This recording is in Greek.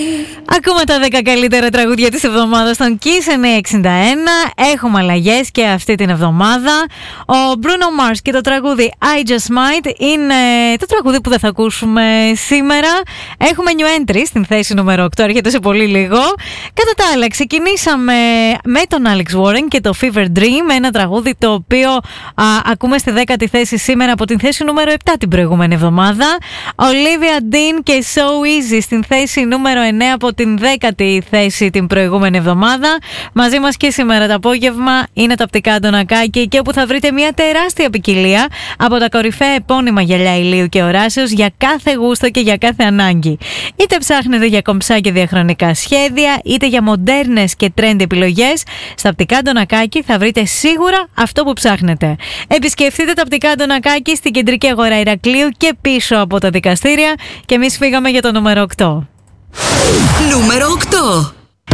Ακούμε τα 10 καλύτερα τραγούδια της εβδομάδας στον Kiss 961. Έχουμε αλλαγές και αυτή την εβδομάδα. Ο Bruno Mars και το τραγούδι I Just Might είναι το τραγούδι που δεν θα ακούσουμε σήμερα. Έχουμε new entry στην θέση νούμερο 8, έρχεται σε πολύ λίγο. Κατά τα άλλα, ξεκινήσαμε με τον Alex Warren και το Fever Dream, ένα τραγούδι το οποίο ακούμε στη 10η θέση σήμερα από την θέση νούμερο 7 την προηγούμενη εβδομάδα. Olivia Dean και So Easy στην θέση νούμερο 9 από την 10η θέση την προηγούμενη εβδομάδα. Μαζί μας και σήμερα το απόγευμα είναι τα Οπτικά Αντωνακάκη, και όπου θα βρείτε μια τεράστια ποικιλία από τα κορυφαία επώνυμα γυαλιά ηλίου και οράσεως για κάθε γούστο και για κάθε ανάγκη. Είτε ψάχνετε για κομψά και διαχρονικά σχέδια, είτε για μοντέρνες και trend επιλογές, στα Οπτικά Αντωνακάκη θα βρείτε σίγουρα αυτό που ψάχνετε. Επισκεφτείτε τα Οπτικά Αντωνακάκη στην κεντρική αγορά Ηρακλείου και πίσω από τα δικαστήρια, και εμείς φύγαμε για το νούμερο 8. Νούμερο 8.